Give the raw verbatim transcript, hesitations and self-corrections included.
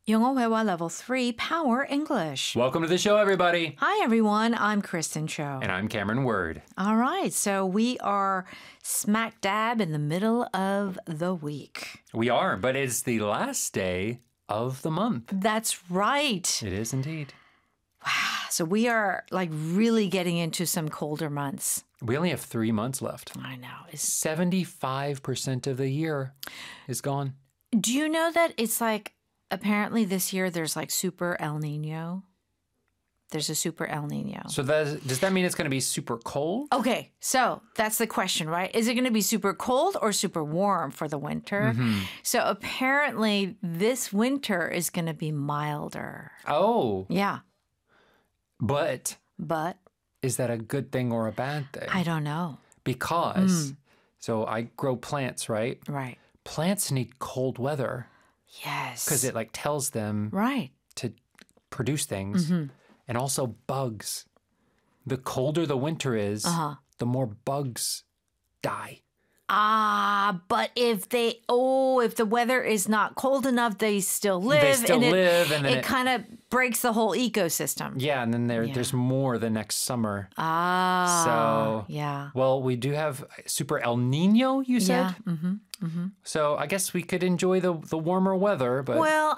영어 회화 Level three Power English. Welcome to the show, everybody. Hi, everyone. I'm Kristen Cho. And I'm Cameron Word. All right. So we are smack dab in the middle of the week. We are, but it's the last day of the month. That's right. It is indeed. So we are like really getting into some colder months. We only have three months left. I know. It's, seventy-five percent of the year is gone. do you know that it's like apparently this year there's like super El Nino? There's a super El Nino. So that, does that mean it's going to be super cold? Okay, so that's the question, right? Is it going to be super cold or super warm for the winter? Mm-hmm. So apparently this winter is going to be milder. Oh, Yeah, but but is that a good thing or a bad thing? I don't know. Because, so I grow plants, right? Right. Plants need cold weather Yes. because it like tells them Right. to produce things. And also bugs. The colder the winter is, Uh-huh. the more bugs die. Ah, but if they, oh, if the weather is not cold enough, they still live. They still and it, live, and then it, it- kind of breaks the whole ecosystem. Yeah, and then there, Yeah. there's more the next summer. Ah. So- yeah. Well, we do have super El Nino, you said? Yeah. Mm-hmm. So I guess we could enjoy the, the warmer weather, but Well,